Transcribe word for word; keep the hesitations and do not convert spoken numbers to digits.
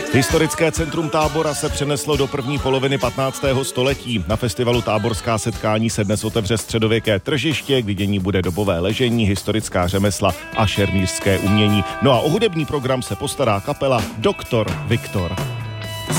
Historické centrum Tábora se přeneslo do první poloviny patnáctého století. Na festivalu Táborská setkání se dnes otevře středověké tržiště, k vidění bude dobové ležení, historická řemesla a šermířské umění. No a o hudební program se postará kapela Doktor Viktor.